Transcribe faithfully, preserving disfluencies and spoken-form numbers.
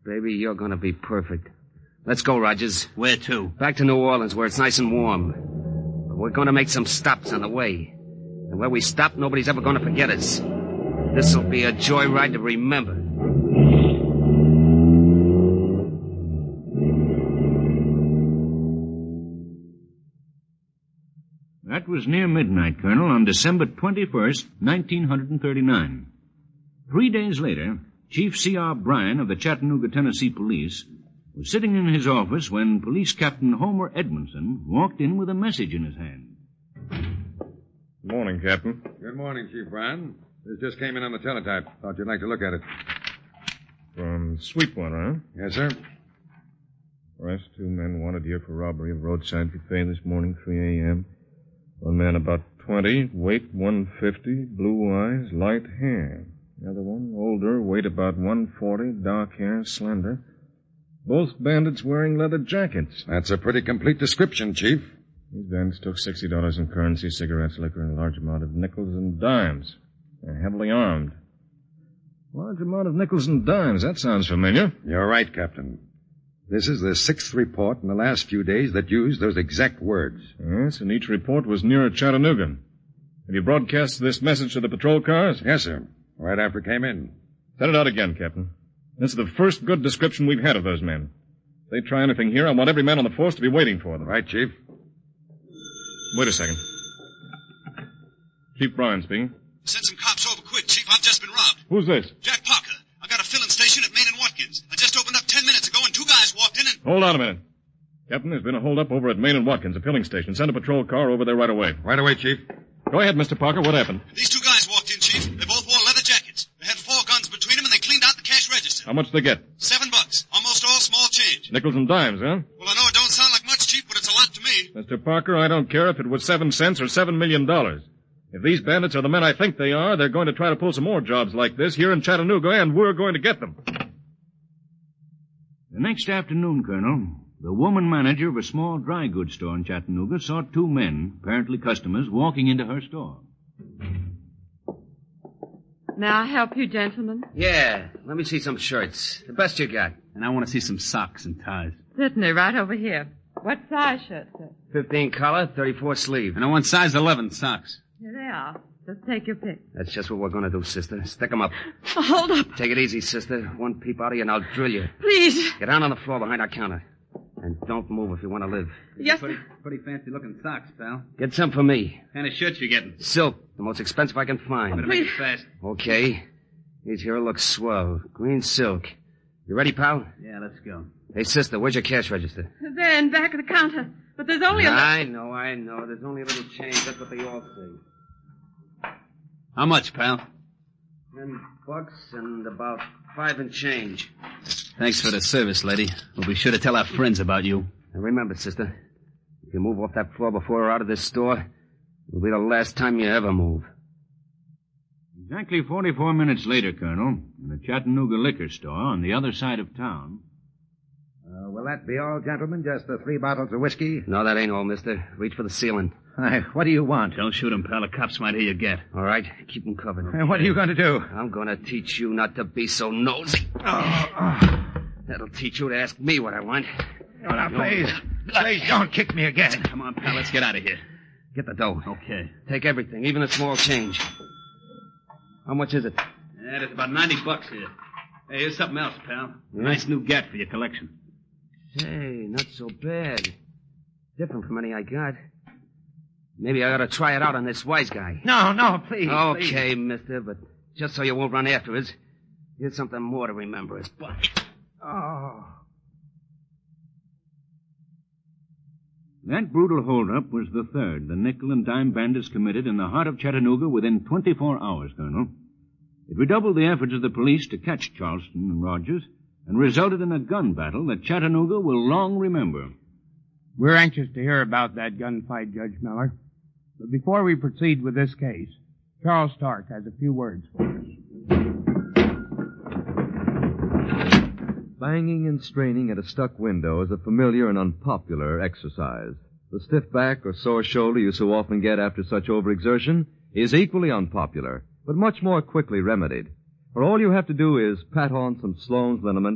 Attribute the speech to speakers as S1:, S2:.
S1: baby, you're gonna be perfect. Let's go, Rogers.
S2: Where to?
S1: Back to New Orleans, where it's nice and warm. But we're gonna make some stops on the way. And where we stop, nobody's ever gonna forget us. This'll be a joyride to remember.
S3: That was near midnight, Colonel, on December twenty-first, nineteen thirty-nine. Three days later, Chief C R. Bryan of the Chattanooga, Tennessee Police was sitting in his office when Police Captain Homer Edmondson walked in with a message in his hand.
S4: Good morning, Captain.
S5: Good morning, Chief Bryan. This just came in on the teletype. Thought you'd like to look at it.
S4: From Sweetwater, huh?
S5: Yes, sir.
S4: Arrest two men wanted here for robbery of roadside buffet this morning, three a.m. One man about twenty, weight one fifty, blue eyes, light hair. The other one, older, weight about one forty, dark hair, slender. Both bandits wearing leather jackets.
S5: That's a pretty complete description, Chief.
S4: These bandits took sixty dollars in currency, cigarettes, liquor, and a large amount of nickels and dimes. They're heavily armed. Large amount of nickels and dimes. That sounds familiar.
S5: You're right, Captain. This is the sixth report in the last few days that used those exact words.
S4: Yes, and each report was nearer Chattanooga. Have you broadcast this message to the patrol cars?
S5: Yes, sir. Right after it came in.
S4: Send it out again, Captain. This is the first good description we've had of those men. If they try anything here, I want every man on the force to be waiting for them.
S5: Right, Chief.
S4: Wait a second. Chief Bryan speaking.
S6: Send some cops over quick, Chief. I've just been robbed.
S4: Who's this?
S6: Jack Parker. I got a filling station at Main and Watkins. I just opened up ten minutes ago and two guys walked in and...
S4: Hold on a minute. Captain, there's been a holdup over at Main and Watkins, a filling station. Send a patrol car over there right away.
S5: Right away, Chief.
S4: Go ahead, Mister Parker. What happened?
S6: These two guys walked in, Chief. They both wore leather jackets. They had four guns between them and they cleaned out the cash register.
S4: How much did they get?
S6: Seven bucks. Almost all small change.
S4: Nickels and dimes, huh?
S6: Well, I know it don't sound like much, Chief, but it's a lot to me.
S4: Mister Parker, I don't care if it was seven cents or seven million dollars. If these bandits are the men I think they are, they're going to try to pull some more jobs like this here in Chattanooga, and we're going to get them.
S3: The next afternoon, Colonel, the woman manager of a small dry goods store in Chattanooga saw two men, apparently customers, walking into her store.
S7: May I help you, gentlemen?
S1: Yeah, let me see some shirts. The best you got.
S2: And I want to see some socks and ties.
S7: Certainly, right over here. What size shirt, sir?
S1: fifteen collar, thirty-four sleeve.
S2: And I want size eleven socks.
S7: Here they are. Just take your pick.
S1: That's just what we're going to do, sister. Stick 'em up.
S7: Oh, hold up.
S1: Take it easy, sister. One peep out of you and I'll drill you.
S7: Please.
S1: Get down on the floor behind our counter. And don't move if you want to live.
S7: Yes,
S2: Pretty, pretty fancy looking socks, pal.
S1: Get some for me.
S2: What kind of shirts you getting?
S1: Silk, the most expensive I can find.
S2: Better make it fast.
S1: Okay. These here look swell. Green silk. You ready, pal?
S2: Yeah, let's go.
S1: Hey, sister, where's your cash register?
S7: there in back of the counter. But there's only a...
S1: I know, I know. There's only a little change. That's what they all say.
S2: How much, pal?
S1: Ten bucks and about five and change.
S2: Thanks for the service, lady. We'll be sure to tell our friends about you.
S1: And remember, sister, if you move off that floor before we're out of this store, it'll be the last time you ever move.
S3: Exactly forty-four minutes later, Colonel, in a Chattanooga liquor store on the other side of town.
S8: Uh, will that be all, gentlemen? Just the three bottles of whiskey?
S1: No, that ain't all, mister. Reach for the ceiling.
S8: Hi, what do you want?
S2: Don't shoot him, pal. The cops might hear you get.
S1: All right, keep 'em covered.
S8: Uh, what are you going to do?
S1: I'm going to teach you not to be so nosy.
S8: Oh, oh.
S1: That'll teach you to ask me what I want.
S8: Oh, now, please, please don't kick me again.
S2: Come on, pal. Let's get out of here.
S1: Get the dough.
S2: Okay.
S1: Take everything, even the small change. How much is it?
S2: Yeah, there's about ninety bucks here. Hey, here's something else, pal. A nice new gat for your collection.
S1: Hey, not so bad. Different from any I got. Maybe I ought to try it out on this wise guy.
S8: No, no, please.
S1: Okay,
S8: please.
S1: mister, but just so you won't run after us, here's something more to remember us by.
S8: Oh.
S3: That brutal holdup was the third the nickel and dime bandits committed in the heart of Chattanooga within twenty-four hours, Colonel. It redoubled the efforts of the police to catch Charleston and Rogers and resulted in a gun battle that Chattanooga will long remember.
S9: We're anxious to hear about that gunfight, Judge Miller. But before we proceed with this case, Charles Stark has a few words for us.
S10: Banging and straining at a stuck window is a familiar and unpopular exercise. The stiff back or sore shoulder you so often get after such overexertion is equally unpopular, but much more quickly remedied. For all you have to do is pat on some Sloan's liniment